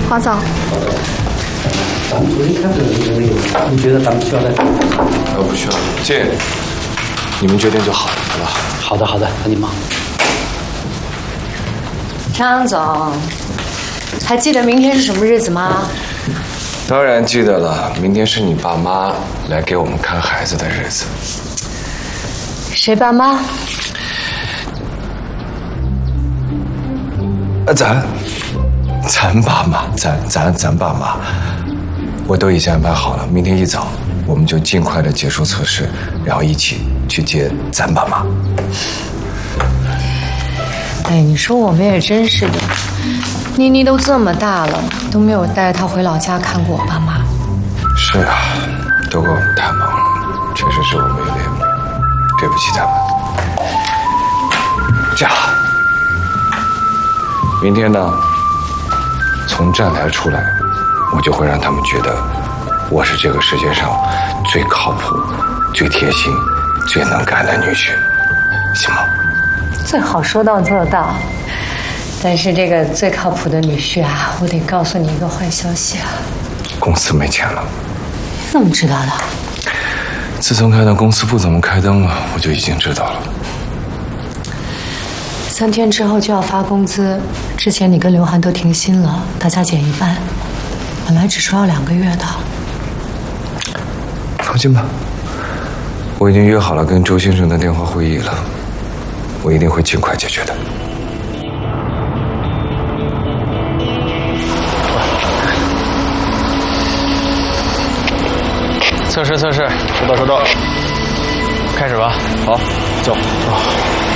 黄总， 咱们昨天开会的那个内容，你觉得咱们需要再？ 不需要，这你们决定就好了，好吧？ 好的，好的，赶紧忙。 张总，还记得明天是什么日子吗？ 当然记得了，明天是你爸妈来给我们看孩子的日子。 谁爸妈？ 咱爸妈，咱爸妈，我都已经安排好了。明天一早，我们就尽快的结束测试，然后一起去接咱爸妈。 哎，你说我们也真是的，妮妮都这么大了，都没有带她回老家看过我爸妈。 是啊，都怪我们太忙了，确实是我们有点对不起他们。这样，明天呢，从站台出来，我就会让他们觉得我是这个世界上最靠谱、最贴心、最能干的女婿，行吗？ 最好说到做到。但是这个最靠谱的女婿啊，我得告诉你一个坏消息啊。 公司没钱了。 怎么知道的？ 自从看到公司不怎么开灯了，我就已经知道了。 3天之后就要发工资，之前你跟刘涵都停薪了，大家减一半，本来只说要2个月的。 放心吧，我已经约好了跟周先生的电话会议了，我一定会尽快解决的。 测试，收到，开始吧。好，走。